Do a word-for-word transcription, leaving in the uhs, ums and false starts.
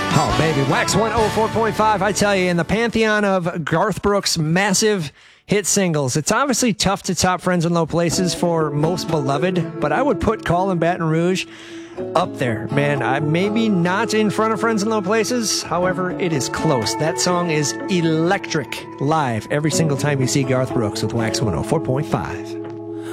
Oh, baby. Wax one oh four point five. I tell you, in the pantheon of Garth Brooks' massive hit singles, it's obviously tough to top Friends in Low Places for most beloved, but I would put Call in Baton Rouge up there, man. I maybe not in front of Friends in Low Places. However, it is close. That song is electric live every single time you see Garth Brooks with Wax one oh four point five.